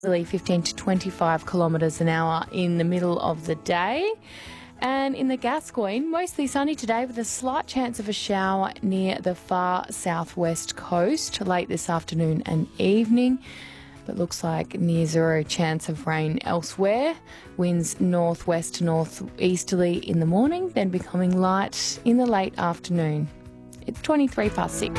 15 to 25 kilometres an hour in the middle of the day. And in the Gascoyne, mostly sunny today with a slight chance of a shower near the far southwest coast late this afternoon and evening. But looks like near zero chance of rain elsewhere. Winds northwest to northeasterly in the morning, then becoming light in the late afternoon. It's 23 past 6.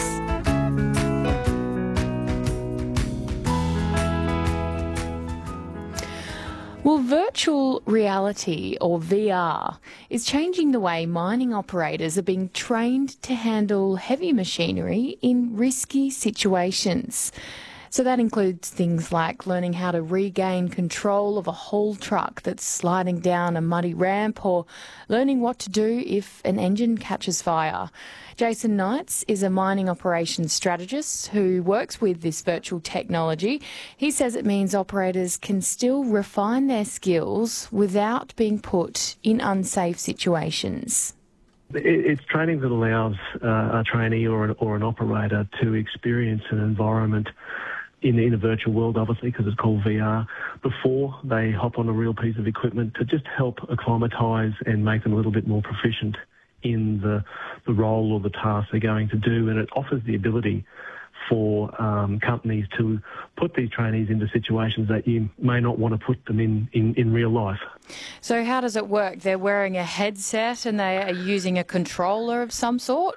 Well, virtual reality, or VR, is changing the way mining operators are being trained to handle heavy machinery in risky situations. So that includes things like learning how to regain control of a haul truck that's sliding down a muddy ramp, or learning what to do if an engine catches fire. Jason Knights is a mining operations strategist who works with this virtual technology. He says it means operators can still refine their skills without being put in unsafe situations. It's training that allows a trainee or an operator to experience an environment in a virtual world, obviously, because it's called VR, before they hop on a real piece of equipment, to just help acclimatise and make them a little bit more proficient in the role or the task they're going to do. And it offers the ability for companies to put these trainees into situations that you may not want to put them in real life. So how does it work? They're wearing a headset and they are using a controller of some sort?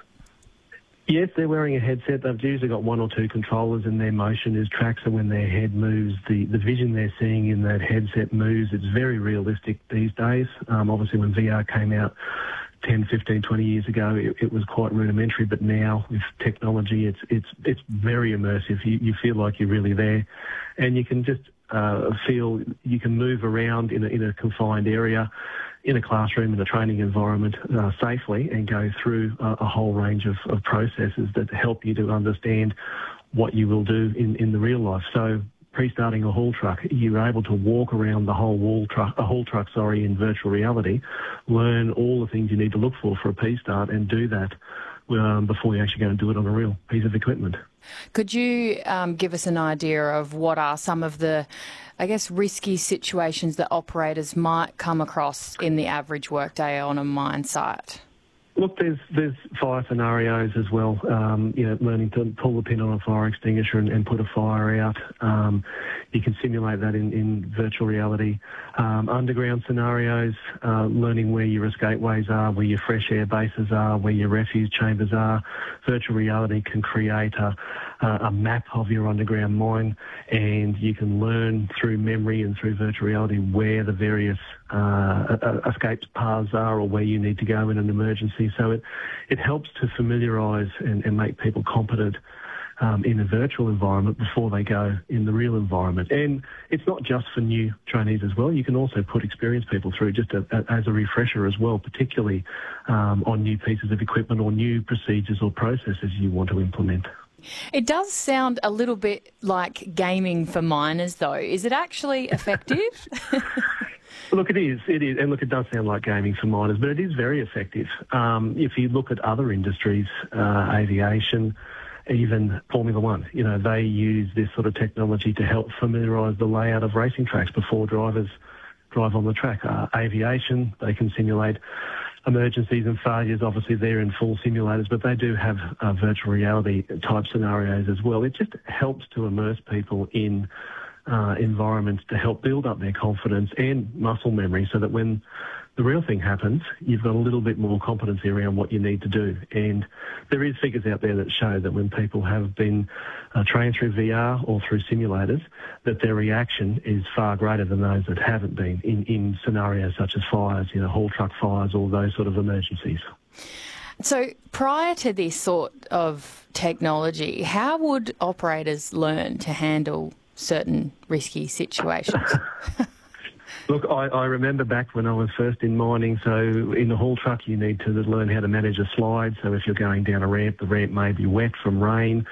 Yes, they're wearing a headset. They've usually got one or two controllers, and their motion is tracked, so when their head moves, the vision they're seeing in that headset moves. It's very realistic these days. Obviously, when VR came out 10, 15, 20 years ago, it was quite rudimentary, but now with technology, it's very immersive. You feel like you're really there, and you can just feel you can move around in a confined area, in a classroom, in a training environment safely, and go through a whole range of processes that help you to understand what you will do in the real life. So pre-starting a haul truck, you're able to walk around the whole haul truck in virtual reality, learn all the things you need to look for a P-start, and do that before you actually go and do it on a real piece of equipment. Could you give us an idea of what are some of the, I guess, risky situations that operators might come across in the average workday on a mine site? Look, there's fire scenarios as well. Learning to pull the pin on a fire extinguisher and put a fire out. You can simulate that in virtual reality. Underground scenarios, learning where your escapeways are, where your fresh air bases are, where your refuge chambers are. Virtual reality can create a map of your underground mine, and you can learn through memory and through virtual reality where the various escape paths are, or where you need to go in an emergency. So it helps to familiarise and make people competent in a virtual environment before they go in the real environment. And it's not just for new trainees as well. You can also put experienced people through just as a refresher as well, particularly on new pieces of equipment or new procedures or processes you want to implement. It does sound a little bit like gaming for miners, though. Is it actually effective? Look, it is, and look, it does sound like gaming for miners, but it is very effective. If you look at other industries, aviation, even Formula One, they use this sort of technology to help familiarise the layout of racing tracks before drivers drive on the track. Aviation, they can simulate emergencies and failures. Obviously, they're in full simulators, but they do have virtual reality type scenarios as well. It just helps to immerse people in environments to help build up their confidence and muscle memory, so that when the real thing happens, you've got a little bit more competency around what you need to do. And there is figures out there that show that when people have been trained through VR or through simulators, that their reaction is far greater than those that haven't been in scenarios such as fires, haul truck fires, or those sort of emergencies. So prior to this sort of technology, how would operators learn to handle certain risky situations? Look, I remember back when I was first in mining, so in the haul truck you need to learn how to manage a slide. So if you're going down a ramp, the ramp may be wet from rain.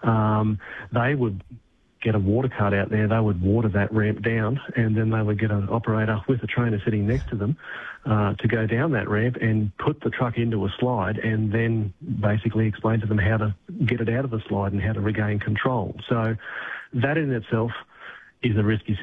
They would get a water cart out there, they would water that ramp down, and then they would get an operator with a trainer sitting next to them to go down that ramp and put the truck into a slide, and then basically explain to them how to get it out of the slide and how to regain control. So that in itself is a risky